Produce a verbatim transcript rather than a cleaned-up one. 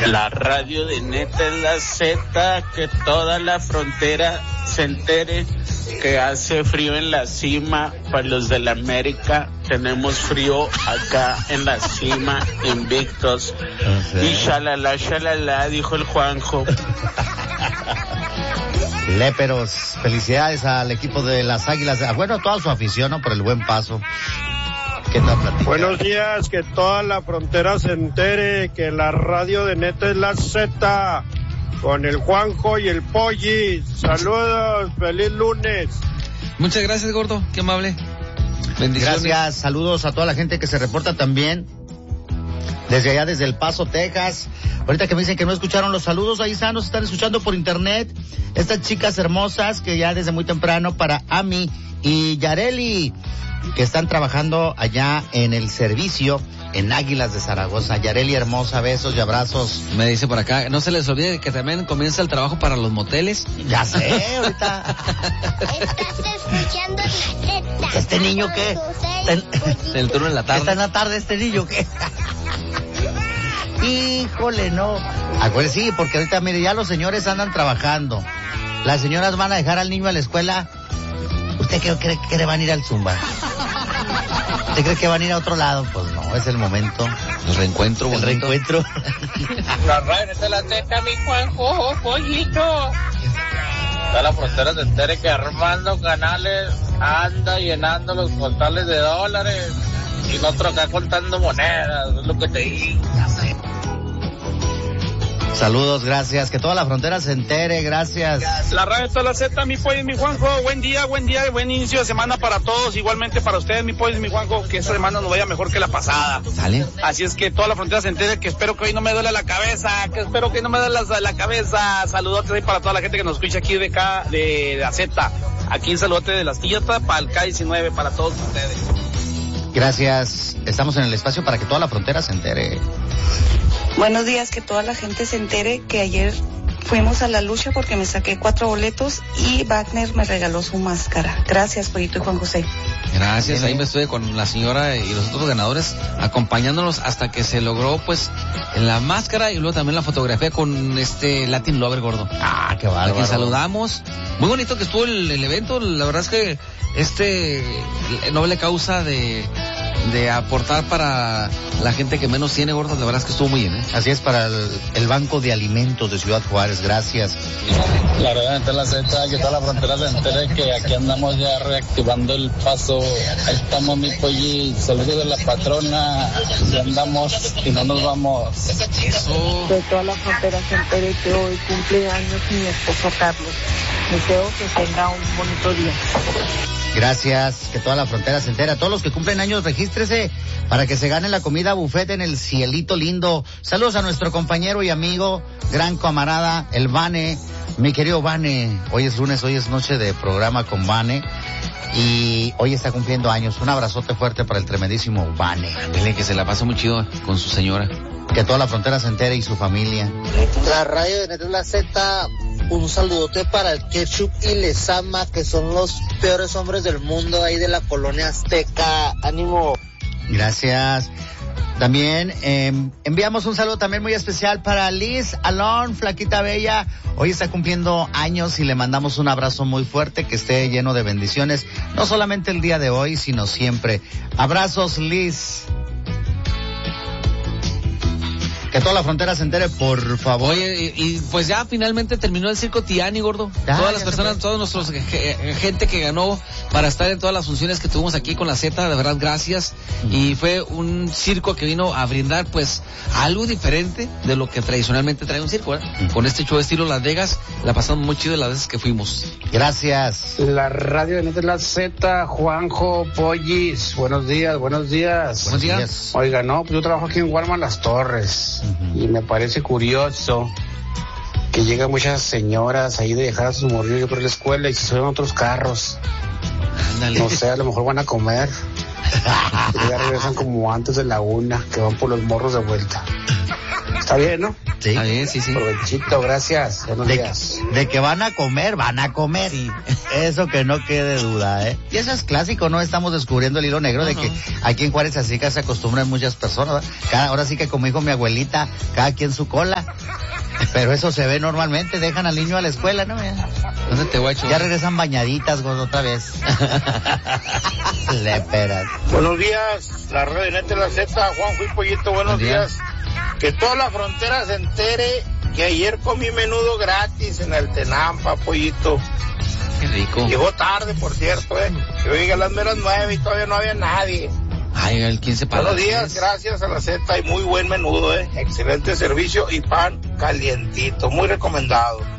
La radio de Neta es la Z, que toda la frontera se entere que hace frío en la cima. Para los de la América, tenemos frío acá en la cima, invictos. No sé. Y shalala, shalala, dijo el Juanjo. Léperos, felicidades al equipo de las Águilas, bueno, a toda su afición, ¿no? Por el buen paso. ¿Qué tal, platica? Buenos días, que toda la frontera se entere que la radio de Neta es la Z, con el Juanjo y el Polly. Saludos, feliz lunes. Muchas gracias, gordo, qué amable. Bendiciones. Gracias, saludos a toda la gente que se reporta también desde allá, desde El Paso, Texas. Ahorita que me dicen que no escucharon los saludos, ahí están, nos están escuchando por internet. Estas chicas hermosas que ya desde muy temprano, para Ami y Yareli, que están trabajando allá en el servicio en Águilas de Zaragoza. Yareli hermosa, besos y abrazos. Me dice por acá, no se les olvide que también comienza el trabajo para los moteles. Ya sé, ahorita. Estás escuchando la Z. ¿Este niño qué? En el turno en la tarde. ¿Está en la tarde este niño qué? Híjole, no. Acuérdense, sí, porque ahorita, mire, ya los señores andan trabajando. Las señoras van a dejar al niño a la escuela. ¿Usted cree, cree que van a ir al Zumba? ¿Usted cree que van a ir a otro lado? Pues no, es el momento. El reencuentro, El bonito. reencuentro. La radio de la Z, mi Juanjo, pollito. Toda la frontera se entere que Armando Canales anda llenando los costales de dólares y nosotros acá contando monedas, es lo que te digo. Saludos, gracias. Que toda la frontera se entere, gracias. La radio de la Z, mi Polly y mi Juanjo. Buen día, buen día, buen inicio de semana para todos. Igualmente para ustedes, mi Polly y mi Juanjo, que esta semana nos vaya mejor que la pasada. ¿Sale? Así es que toda la frontera se entere que espero que hoy no me duele la cabeza, que espero que no me duele la, la cabeza. Saludotes ahí para toda la gente que nos escucha aquí de acá, de, de la Z. Aquí un saludote de las Quillota para el K diecinueve, para todos ustedes. Gracias. Estamos en el espacio para que toda la frontera se entere. Buenos días, que toda la gente se entere que ayer fuimos a la lucha porque me saqué cuatro boletos y Wagner me regaló su máscara. Gracias, Pollito y Juan José. Gracias, ahí me estuve con la señora y los otros ganadores acompañándonos hasta que se logró pues en la máscara y luego también la fotografía con este Latin Lover gordo. Ah, qué bárbaro. A quien saludamos. Muy bonito que estuvo el, el evento, la verdad es que este noble causa de de aportar para la gente que menos tiene, gordo, la verdad es que estuvo muy bien, ¿eh? Así es, para el, el Banco de Alimentos de Ciudad Juárez, gracias. La verdad de la Z, que toda la frontera se entere que aquí andamos ya reactivando el paso. Ahí estamos, mi Polly, saludos de la patrona, ya andamos y no nos vamos. Eso. De toda la frontera se entere que hoy cumple años mi esposo Carlos. Deseo que tenga un bonito día. Gracias, que toda la frontera se entera. Todos los que cumplen años, regístrese para que se gane la comida buffet en el Cielito Lindo. Saludos a nuestro compañero y amigo, gran camarada, el Vane. Mi querido Vane, hoy es lunes, hoy es noche de programa con Vane. Y hoy está cumpliendo años. Un abrazote fuerte para el tremendísimo Vane. Dile que se la pasa muy chido con su señora. Que toda la frontera se entere y su familia. La radio de Neta es la Z, un saludote para el Ketchup y Lezama, que son los peores hombres del mundo ahí de la colonia azteca. Ánimo. Gracias. También eh, enviamos un saludo también muy especial para Liz Alon, flaquita bella. Hoy está cumpliendo años y le mandamos un abrazo muy fuerte, que esté lleno de bendiciones, no solamente el día de hoy, sino siempre. Abrazos, Liz. Que toda la frontera se entere, por favor. Oye, y, y pues ya finalmente terminó el Circo Tiani, gordo. Ya, todas las ya personas, todos nuestros ge, gente que ganó para estar en todas las funciones que tuvimos aquí con la Z, de verdad, gracias. Uh-huh. Y fue un circo que vino a brindar, pues, algo diferente de lo que tradicionalmente trae un circo, ¿eh? Uh-huh. Con este show de estilo Las Vegas, la pasamos muy chido las veces que fuimos. Gracias. La radio de Neta es la Z, Juanjo, Pollis, buenos días, buenos días. Buenos días. Oiga, no, pues yo trabajo aquí en Walmart Las Torres. Uh-huh. Y me parece curioso que llegan muchas señoras ahí de dejar a sus morrillos por la escuela y se suben a otros carros. Ándale. No sé, a lo mejor van a comer. Y ya regresan como antes de la una, que van por los morros de vuelta. Está bien, ¿no? Sí. Está bien, sí, sí. Provechito, gracias. Buenos De, días. de que van a comer, van a comer. Sí. Eso que no quede duda, ¿eh? Y eso es clásico, ¿no? Estamos descubriendo el hilo negro de No, que no. aquí en Juárez así que se acostumbran muchas personas, ¿verdad? Cada, ahora sí que como dijo mi abuelita, cada quien su cola. Pero eso se ve normalmente, dejan al niño a la escuela, ¿no? Ya, ¿Dónde te voy a echar? ya regresan bañaditas, gordo, otra vez. Léperas. Buenos días, la radioneta de la Z, Juan Juan Pollito, buenos Buen día. días. Que toda la frontera se entere que ayer comí menudo gratis en el Tenampa, Pollito. Qué rico. Llegó tarde, por cierto, eh. Yo llegué a las meras nueve y todavía no había nadie. Ay, el quince para Buenos las días, diez. gracias a la Z y muy buen menudo, eh. Excelente servicio y pan calientito, muy recomendado.